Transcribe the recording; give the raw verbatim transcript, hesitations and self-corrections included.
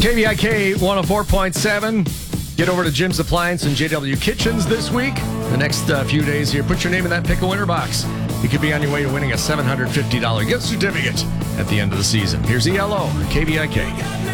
K V I K one oh four point seven. Get over to Jim's Appliance and J W Kitchens this week. The next uh, few days here, put your name in that pickle winner box. You could be on your way to winning a seven hundred fifty dollars gift certificate at the end of the season. Here's E L O, K V I K.